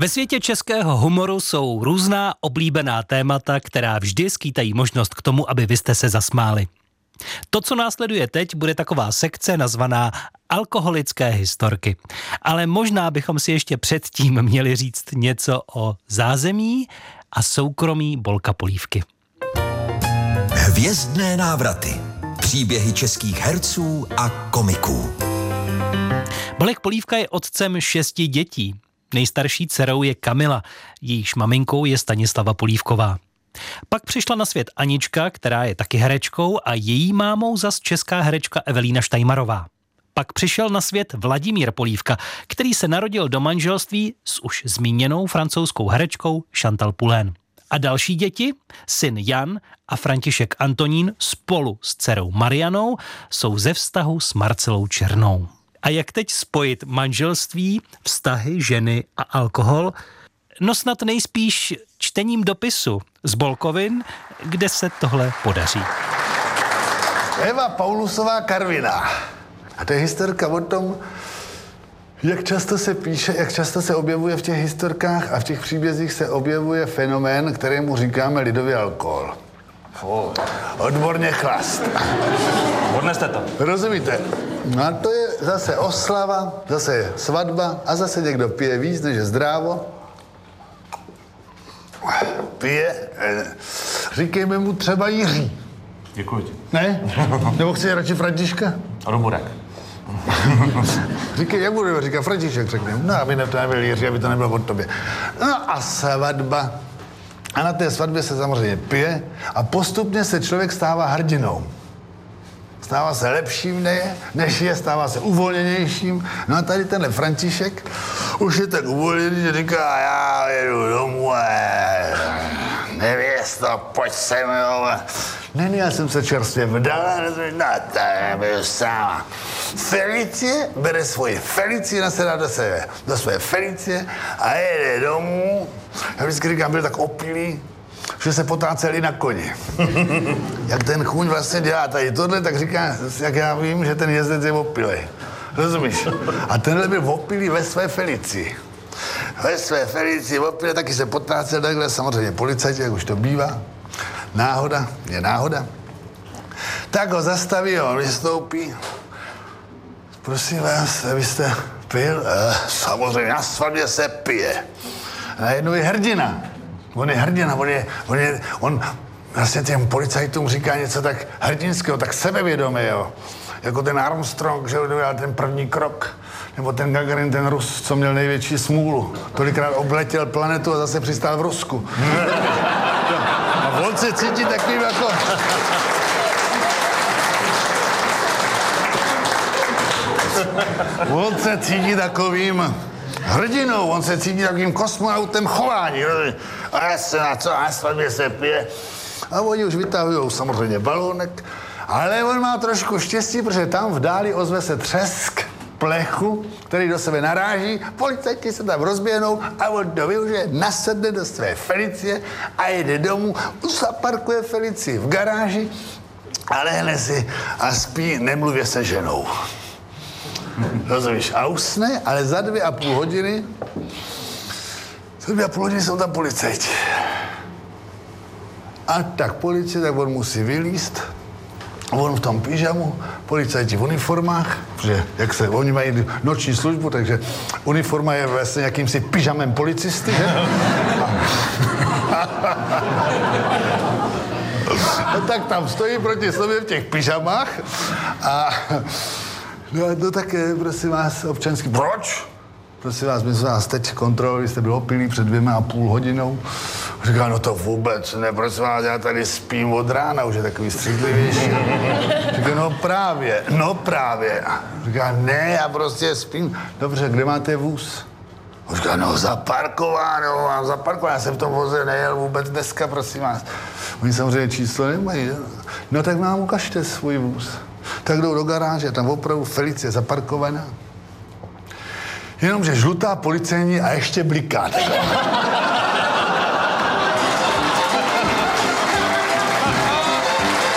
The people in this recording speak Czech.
Ve světě českého humoru jsou různá oblíbená témata, která vždy skýtají možnost k tomu, aby vy jste se zasmáli. To, co následuje teď, bude taková sekce nazvaná alkoholické historky. Ale možná bychom si ještě předtím měli říct něco o zázemí a soukromí Bolka Polívky. Hvězdné návraty. Příběhy českých herců a komiků. Bolek Polívka je otcem 6 dětí. Nejstarší dcerou je Kamila, jejíž maminkou je Stanislava Polívková. Pak přišla na svět Anička, která je taky herečkou, a její mámou zas česká herečka Evelína Štajmarová. Pak přišel na svět Vladimír Polívka, který se narodil do manželství s už zmíněnou francouzskou herečkou Chantal Poulain. A další děti, syn Jan a František Antonín spolu s dcerou Marianou, jsou ze vztahu s Marcelou Černou. A jak teď spojit manželství, vztahy, ženy a alkohol? No snad nejspíš čtením dopisu z Bolkovin, kde se tohle podaří. Eva Paulusová Karviná. A to je historka o tom, jak často se píše, jak často se objevuje v těch historkách a v těch příbězích se objevuje fenomén, kterému říkáme lidový alkohol. Odborně chlast. Odneste to. Rozumíte? No a to je zase oslava, zase je svatba a zase někdo pije víc, než je zdrávo. Pije, říkejme mu třeba Jiří. Děkuji ti. Ne? Nebo chci radši Františka? Roburek. Říkej, jak budu říkat, František řekne. No, aby to nebyl Jiří, aby to nebylo od tobě. No a svatba. A na té svatbě se samozřejmě pije a postupně se člověk stává hrdinou. Stává se lepším, než je, stává se uvolněnějším. No a tady tenhle František už je tak uvolněný, že říká, já jedu domů, nevěsto, pojď se mnou. Ne, já jsem se čerstvě vdala, no tady byl sama. Felicie bere svoji Felicie, nasedá do své Felicie a jede domů. Já vždycky říkám, byl tak opilý, že se potáceli na koni. Jak ten chůň vlastně dělá tady tohle, tak říká, jak já vím, že ten jezdec je opilej. Rozumíš? A tenhle byl opilý ve své Felicii. Ve své Felicii opilý, taky se potácel takhle, samozřejmě policajti, jak už to bývá. Náhoda je náhoda. Tak ho zastaví, on vystoupí. Prosím vás, vy jste pil? Samozřejmě, na svatbě se pije. Najednou je hrdina. On je hrdina, on vlastně těm policajtům říká něco tak hrdinského, tak sebevědomého. Jako ten Armstrong, že udělal ten první krok. Nebo ten Gagarin, ten Rus, co měl největší smůlu. Tolikrát obletěl planetu a zase přistál v Rusku. A on se cítí takovým jako... On se cítí takovým hrdinou, on se cítí takovým kosmonautem chování. A já se na co, na svatbě se pije. A oni už vytahujou samozřejmě balónek, ale on má trošku štěstí, protože tam v dáli ozve se třesk plechu, který do sebe naráží, policajti se tam rozběhnou a on to využije, nasedne do své Felicie a jede domů, zaparkuje Felicii v garáži a lehne si a spí, nemluvě se ženou. Rozumíš? A usne, ale za 2,5 hodiny, jsou tam policajti. A tak policie, tak on musí vylízt, on v tom pyžamu, policajti v uniformách, protože oni mají noční službu, takže uniforma je vlastně jakýmsi pyžamem policisty, že? No tak tam stojí proti sobě v těch pyžamách a no tak prosím vás, občanský, proč? Prosím vás, my jsme vás teď kontrolovali, jste byl opilý před 2,5 hodinou. Říká, no to vůbec ne, prosím vás, já tady spím od rána, už je takový střídlivější. Říká, no právě. Říká, ne, já prostě spím. Dobře, kde máte vůz? Říká, no zaparkováno, mám zaparkováno, já jsem v tom voze nejel vůbec dneska, prosím vás. Oni samozřejmě číslo nemají, že? No tak nám ukažte svůj vůz. Tak jdou do garáže, tam opravdu Felicie zaparkovaná. Jenomže žlutá policejní a ještě bliká.